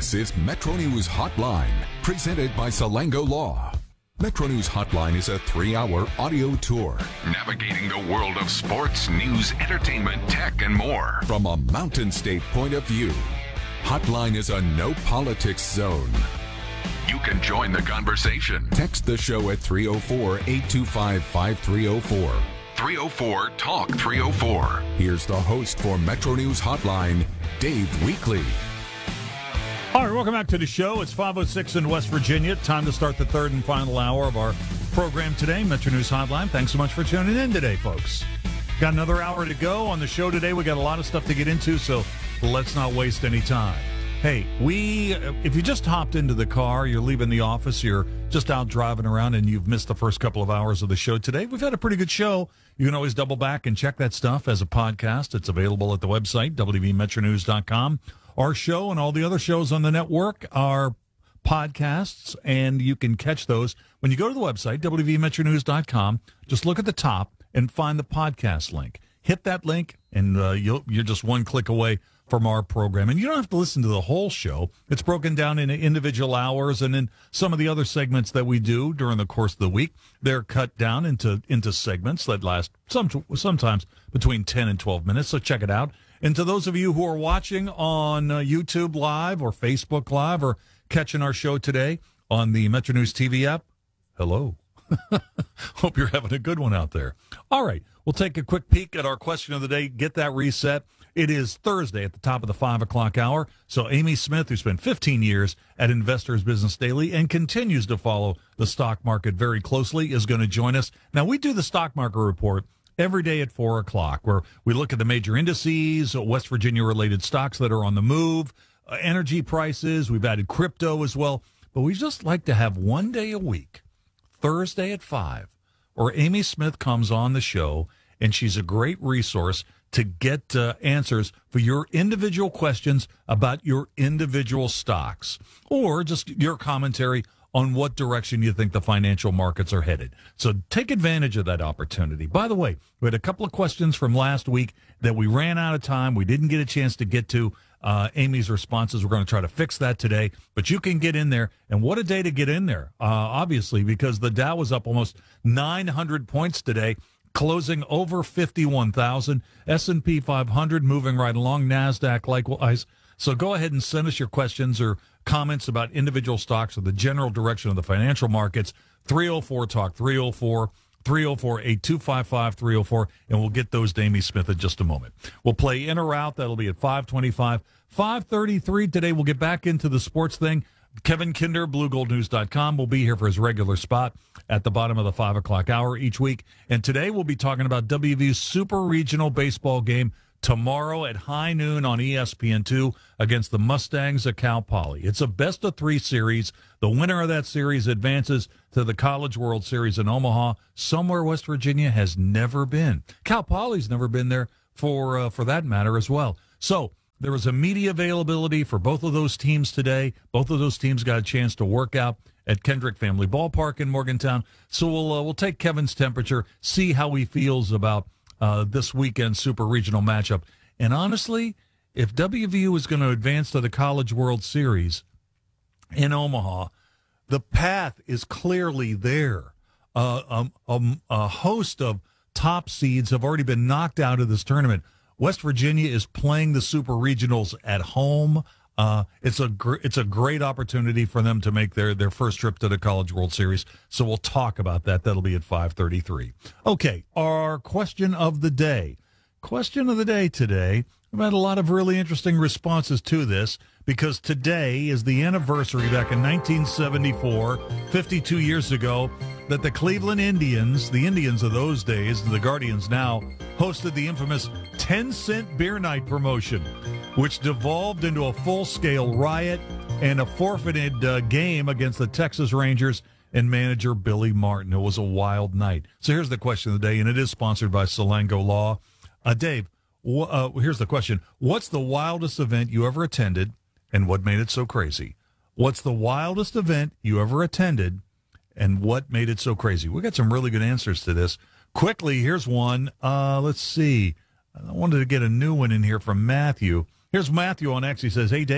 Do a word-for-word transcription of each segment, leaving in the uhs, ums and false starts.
This is Metro News Hotline, presented by Salango Law. Metro News Hotline is a three-hour audio tour navigating the world of sports, news, entertainment, tech, and more from a Mountain State point of view. Hotline is a no-politics zone. You can join the conversation. Text the show at three oh four, eight two five, five three oh four. three oh four, talk three oh four. Here's the host for Metro News Hotline, Dave Weekley. All right, welcome back to the show. It's five oh six in West Virginia. Time to start the third and final hour of our program today, Metro News Hotline. Thanks so much for tuning in today, folks. Got another hour to go on the show today. We got a lot of stuff to get into, so let's not waste any time. Hey, we, if you just hopped into the car, you're leaving the office, you're just out driving around, and you've missed the first couple of hours of the show today, we've had a pretty good show. You can always double back and check that stuff as a podcast. It's available at the website, w v metro news dot com. Our show and all the other shows on the network are podcasts, and you can catch those when you go to the website, w v metro news dot com. Just look at the top and find the podcast link. Hit that link, and uh, you'll, you're just one click away from our program. And you don't have to listen to the whole show. It's broken down into individual hours, and in some of the other segments that we do during the course of the week, they're cut down into, into segments that last some, sometimes between ten and twelve minutes. So check it out. And to those of you who are watching on uh, YouTube Live or Facebook Live or catching our show today on the Metro News T V app, hello. Hope you're having a good one out there. All right, we'll take a quick peek at our question of the day, get that reset. It is Thursday at the top of the five o'clock hour. So Amy Smith, who spent fifteen years at Investors Business Daily and continues to follow the stock market very closely, is going to join us. Now, we do the stock market report every day at four o'clock, where we look at the major indices, West Virginia-related stocks that are on the move, uh, energy prices. We've added crypto as well. But we just like to have one day a week, Thursday at five, where Amy Smith comes on the show, and she's a great resource to get uh, answers for your individual questions about your individual stocks, or just your commentary on what direction you think the financial markets are headed. So take advantage of that opportunity. By the way, we had a couple of questions from last week that we ran out of time. We didn't get a chance to get to uh, Amy's responses. We're going to try to fix that today, but you can get in there. And what a day to get in there, uh, obviously, because the Dow was up almost nine hundred points today, closing over fifty-one thousand. S and P five hundred moving right along. NASDAQ likewise. So go ahead and send us your questions or comments about individual stocks or the general direction of the financial markets. three oh four talk, three oh four, three oh four, eight two five five, three oh four, and we'll get those to Amy Smith in just a moment. We'll play in or out. That'll be at five twenty-five. five thirty-three today, we'll get back into the sports thing. Kevin Kinder, blue gold news dot com, will be here for his regular spot at the bottom of the five o'clock hour each week. And today we'll be talking about W V U's Super Regional Baseball game tomorrow at high noon on E S P N two against the Mustangs of Cal Poly. It's a best-of-three series. The winner of that series advances to the College World Series in Omaha, somewhere West Virginia has never been. Cal Poly's never been there for uh, for that matter as well. So there was a media availability for both of those teams today. Both of those teams got a chance to work out at Kendrick Family Ballpark in Morgantown. So we'll uh, we'll take Kevin's temperature, see how he feels about uh, this weekend Super Regional matchup. And honestly, if W V U is going to advance to the College World Series in Omaha, the path is clearly there. Uh, um, um, a host of top seeds have already been knocked out of this tournament. West Virginia is playing the Super Regionals at home. Uh, it's a gr- it's a great opportunity for them to make their, their first trip to the College World Series. So we'll talk about that. That'll be at five thirty-three. Okay, our question of the day. Question of the day today. We've had a lot of really interesting responses to this because today is the anniversary back in nineteen seventy-four, fifty-two years ago, that the Cleveland Indians, the Indians of those days, the Guardians now, hosted the infamous ten cent beer night promotion, which devolved into a full-scale riot and a forfeited uh, game against the Texas Rangers and manager Billy Martin. It was a wild night. So here's the question of the day, and it is sponsored by Salango Law. Uh, Dave, wh- uh, here's the question. What's the wildest event you ever attended, and what made it so crazy? What's the wildest event you ever attended, and what made it so crazy? We got some really good answers to this. Quickly, here's one. Uh, let's see. I wanted to get a new one in here from Matthew. Here's Matthew on X. He says, hey, Dave,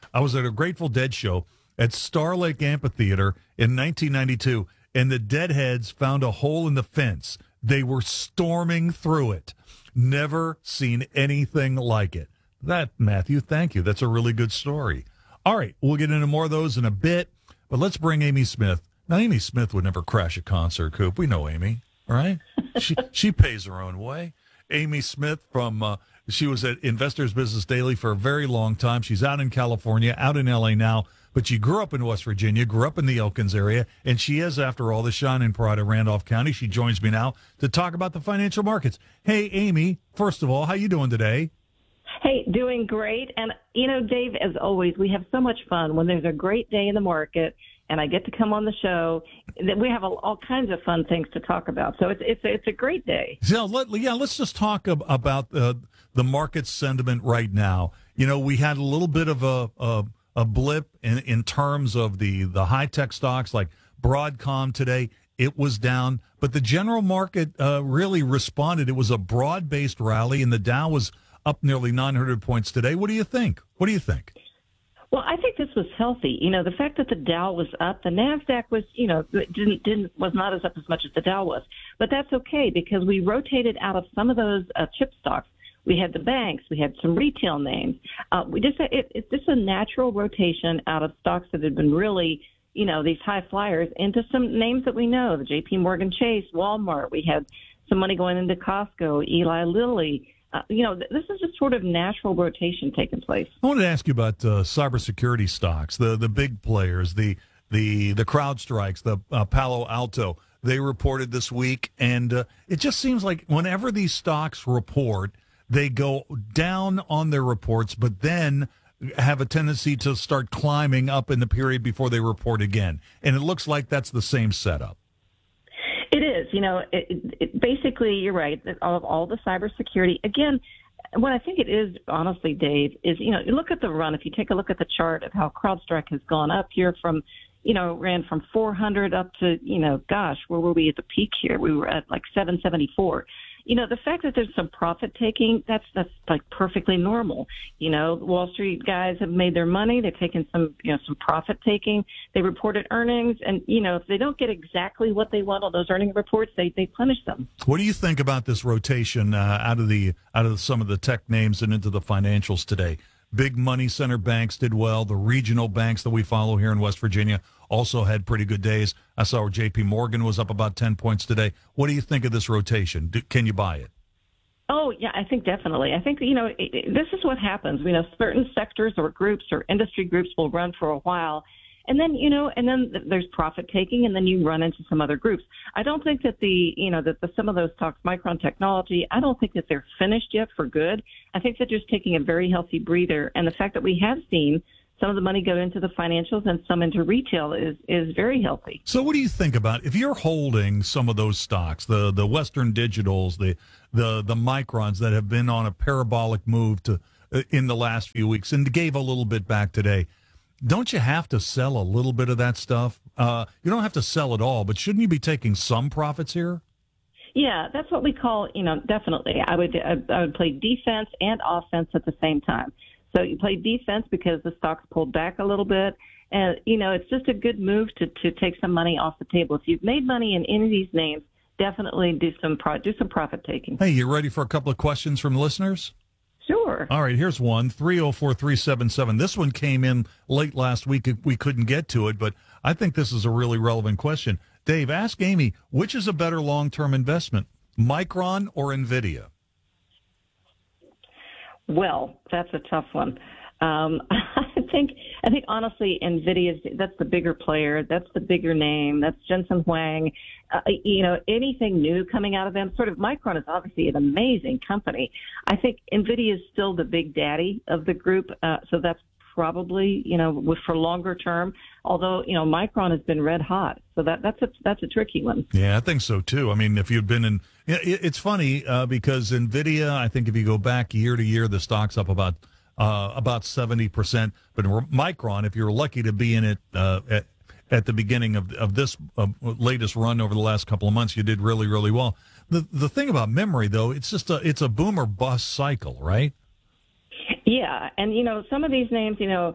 I was at a Grateful Dead show at Star Lake Amphitheater in nineteen ninety-two, and the Deadheads found a hole in the fence. They were storming through it. Never seen anything like it. That, Matthew, thank you. That's a really good story. All right, we'll get into more of those in a bit, but let's bring Amy Smith. Now, Amy Smith would never crash a concert, Coop. We know Amy, all right? she she pays her own way. Amy Smith from, uh, she was at Investors Business Daily for a very long time. She's out in California, out in L A now, but she grew up in West Virginia, grew up in the Elkins area, and she is, after all, the shining pride of Randolph County. She joins me now to talk about the financial markets. Hey, Amy, first of all, how you doing today? Hey, doing great. And, you know, Dave, as always, we have so much fun when there's a great day in the market and I get to come on the show. We have all kinds of fun things to talk about. So it's it's, it's a great day. Yeah, let, yeah, let's just talk ab- about uh, the market sentiment right now. You know, we had a little bit of a a, a blip in, in terms of the, the high-tech stocks like Broadcom today. It was down, but the general market uh, really responded. It was a broad-based rally, and the Dow was up nearly nine hundred points today. What do you think? What do you think? Well, I think this was healthy. You know, the fact that the Dow was up, the NASDAQ was, you know, didn't didn't was not as up as much as the Dow was, but that's okay because we rotated out of some of those uh, chip stocks. We had the banks, we had some retail names. Uh, we just it, it's just a natural rotation out of stocks that had been really, you know, these high flyers into some names that we know, the J P Morgan Chase, Walmart. We had some money going into Costco, Eli Lilly. Uh, you know, this is a sort of natural rotation taking place. I wanted to ask you about uh, cybersecurity stocks, the the big players, the the the CrowdStrikes, the uh, Palo Alto. They reported this week, and uh, it just seems like whenever these stocks report, they go down on their reports, but then have a tendency to start climbing up in the period before they report again. And it looks like that's the same setup. It is. You know, it, it, basically, you're right. All of all the cybersecurity, again, what I think it is, honestly, Dave, is, you know, you look at the run. If you take a look at the chart of how CrowdStrike has gone up here from, you know, ran from four hundred up to, you know, gosh, where were we at the peak here? We were at like seven seventy-four. You know, the fact that there's some profit taking, that's that's like perfectly normal. You know, Wall Street guys have made their money. They've taken some, you know, some profit taking. They reported earnings. And, you know, if they don't get exactly what they want on those earning reports, they, they punish them. What do you think about this rotation uh, out of the out of some of the tech names and into the financials today? Big money center banks did well. The regional banks that we follow here in West Virginia also had pretty good days. I saw where J P Morgan was up about ten points today. What do you think of this rotation? Do, can you buy it? Oh, yeah, I think definitely. I think, you know, it, it, this is what happens. You know, certain sectors or groups or industry groups will run for a while. And then, you know, and then there's profit taking, and then you run into some other groups. I don't think that the, you know, that the, some of those stocks, Micron Technology, I don't think that they're finished yet for good. I think they're just taking a very healthy breather. And the fact that we have seen some of the money go into the financials and some into retail is is very healthy. So what do you think about if you're holding some of those stocks, the the Western Digitals, the the the Microns that have been on a parabolic move to uh, in the last few weeks and gave a little bit back today? Don't you have to sell a little bit of that stuff? Uh, you don't have to sell it all, but shouldn't you be taking some profits here? Yeah, that's what we call, you know, definitely. I would I would play defense and offense at the same time. So you play defense because the stock's pulled back a little bit. And, you know, it's just a good move to, to take some money off the table. If you've made money in any of these names, definitely do some pro- do some profit taking. Hey, you ready for a couple of questions from listeners? Sure. All right, here's one, three oh four, three seven seven. This one came in late last week. We couldn't get to it, but I think this is a really relevant question. Dave, ask Amy, which is a better long-term investment, Micron or NVIDIA? Well, that's a tough one. Um, I think, I think honestly, NVIDIA, that's the bigger player. That's the bigger name. That's Jensen Huang. Uh, you know, anything new coming out of them, sort of Micron is obviously an amazing company. I think NVIDIA is still the big daddy of the group. Uh, so that's probably, you know, with, for longer term, although, you know, Micron has been red hot. So that, that's a, that's a tricky one. Yeah, I think so too. I mean, if you've been in, it, it's funny uh, because NVIDIA, I think if you go back year to year, the stock's up about, uh, about seventy percent. But Micron, if you're lucky to be in it uh, at, at the beginning of, of this uh, latest run over the last couple of months, you did really, really well. The, the thing about memory though, it's just a, it's a boom or bust cycle, right? Yeah, and, you know, some of these names, you know,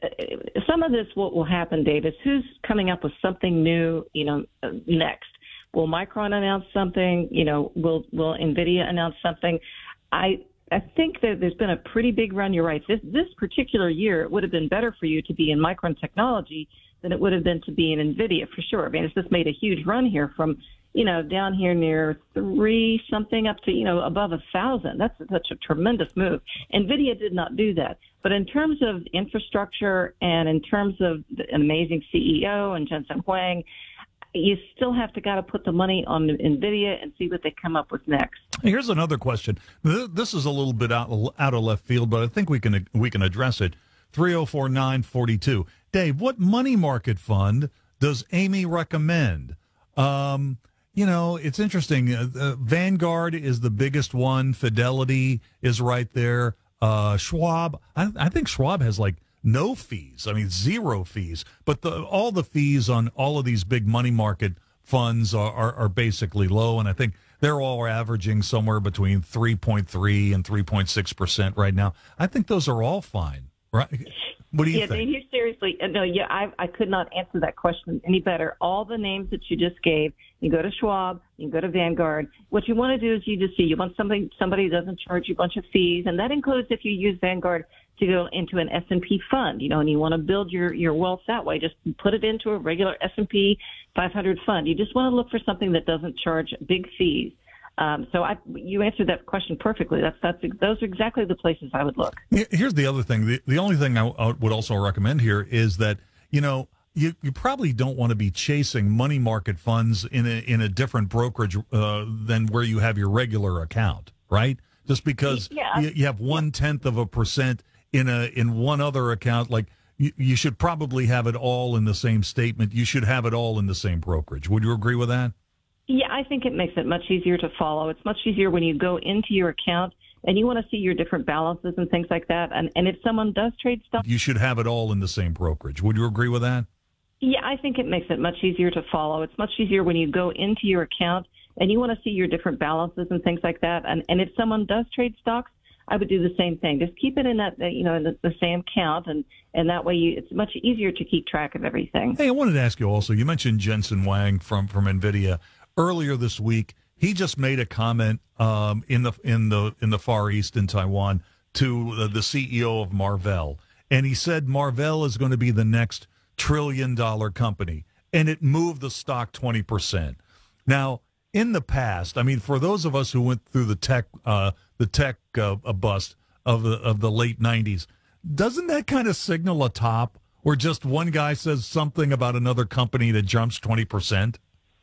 some of this will, will happen, Davis. Who's coming up with something new, you know, next? Will Micron announce something? You know, will will NVIDIA announce something? I I think that there's been a pretty big run. You're right. This this particular year, it would have been better for you to be in Micron Technology than it would have been to be in NVIDIA, for sure. I mean, it's just made a huge run here from, you know, down here near three something up to, you know, above a thousand. That's such a tremendous move. NVIDIA did not do that. But in terms of infrastructure and in terms of an amazing C E O and Jensen Huang, you still have to got to put the money on NVIDIA and see what they come up with next. Here's another question. This is a little bit out, out of left field, but I think we can we can address it. three oh four nine forty-two. Dave, what money market fund does Amy recommend? Um, you know, it's interesting. Uh, uh, Vanguard is the biggest one. Fidelity is right there. Uh, Schwab, I, I think Schwab has like no fees. I mean, zero fees. But the, all the fees on all of these big money market funds are, are, are basically low, and I think they're all averaging somewhere between three point three and three point six percent right now. I think those are all fine, right? What do you yeah, think? Yeah, seriously, no, yeah, I, I could not answer that question any better. All the names that you just gave, you go to Schwab, you go to Vanguard. What you want to do is you just see, you want somebody, somebody doesn't charge you a bunch of fees, and that includes if you use Vanguard to go into an S and P fund, you know, and you want to build your, your wealth that way. Just put it into a regular S and P five hundred fund. You just want to look for something that doesn't charge big fees. Um, so I, you answered that question perfectly. That's that's those are exactly the places I would look. Here's the other thing. The, the only thing I, I would also recommend here is that, you know, you, you probably don't want to be chasing money market funds in a, in a different brokerage uh, than where you have your regular account, right? Just because yeah. you, you have one tenth of a percent in a in one other account, like you, you should probably have it all in the same statement. You should have it all in the same brokerage. Would you agree with that? Yeah, I think it makes it much easier to follow. It's much easier when you go into your account and you want to see your different balances and things like that. And, and if someone does trade stuff, you should have it all in the same brokerage. Would you agree with that? Yeah, I think it makes it much easier to follow. It's much easier when you go into your account and you want to see your different balances and things like that. And, and if someone does trade stocks, I would do the same thing. Just keep it in that, you know, in the, the same count, and, and that way you, it's much easier to keep track of everything. Hey, I wanted to ask you also, you mentioned Jensen Huang from, from NVIDIA. Earlier this week, he just made a comment um, in the in the in the Far East in Taiwan to uh, the C E O of Marvell, and he said Marvell is going to be the next trillion dollar company, and it moved the stock twenty percent. Now, in the past, I mean, for those of us who went through the tech uh, the tech uh, bust of the of the late nineties, doesn't that kind of signal a top where just one guy says something about another company that jumps twenty percent?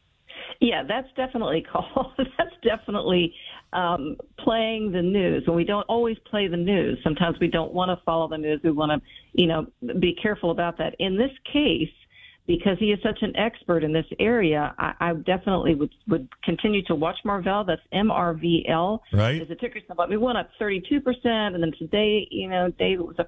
Yeah, that's definitely called. That's definitely um, playing the news. And we don't always play the news. Sometimes we don't want to follow the news. We want to, you know, be careful about that. In this case, because he is such an expert in this area, I, I definitely would, would continue to watch Marvell. That's M R V L. Right. Is a ticker symbol. We went up thirty-two percent, and then today, you know, Dave, it was a